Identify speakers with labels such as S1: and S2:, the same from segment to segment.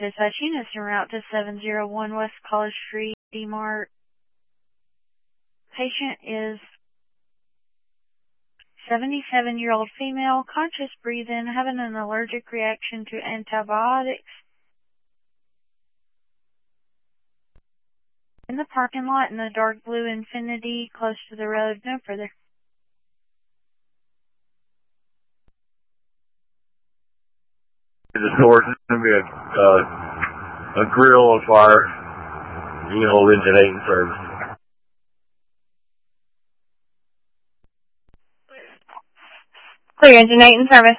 S1: dispatching is en route to 701 West College Street, D-Mart. Patient is 77-year-old female, conscious breathing, having an allergic reaction to antibiotics. In the parking lot in the dark blue Infiniti close to the road. No further.
S2: The store is going to be a grill on fire. Originating service.
S3: Clear originating service.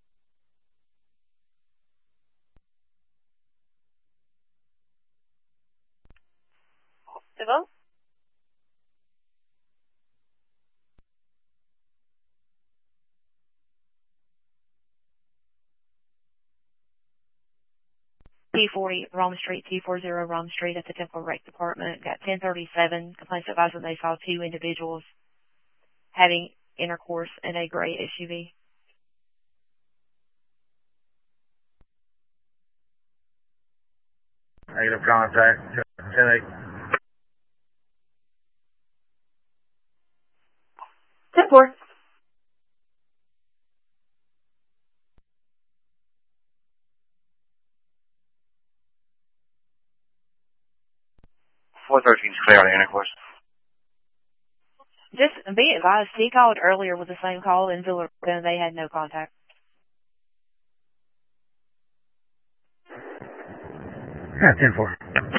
S3: Civil?
S4: T40 Rome Street, T40 Rome Street at the Temple Rec Department. Got 1037 complaints advising they saw two individuals having intercourse in a gray SUV.
S2: Negative contact. 10-8.
S3: 10-4.
S2: .413 is clear on intercourse.
S4: Just be advised, he called earlier with the same call in Villa, and they had no contact.
S2: Yeah, 10-4.